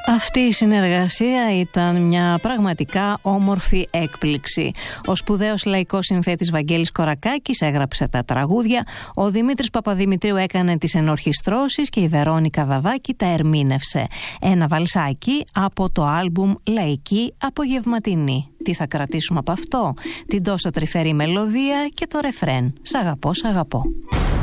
Αυτή η συνεργασία ήταν μια πραγματικά όμορφη έκπληξη. Ο σπουδαίος λαϊκός συνθέτης Βαγγέλης Κορακάκης έγραψε τα τραγούδια, ο Δημήτρης Παπαδημητρίου έκανε τις ενορχιστρώσεις και η Βερόνικα Δαβάκη τα ερμήνευσε. Ένα βαλσάκι από το άλμπουμ Λαϊκή Απογευματινή. Τι θα κρατήσουμε από αυτό? Την τόσο τρυφερή μελωδία και το ρεφρέν. Σ' αγαπώ, σ' αγαπώ.